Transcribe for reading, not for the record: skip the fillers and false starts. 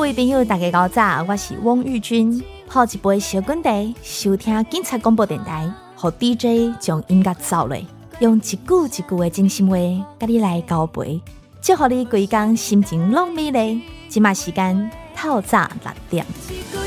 位朋友大家好早，我是汪玉君，泡一杯小滚茶，收听警察广播电台，和 DJ 将音乐走落，用一句一句的真心话，甲你来交陪，祝福你规工心情拢美丽。即马时间透早6点。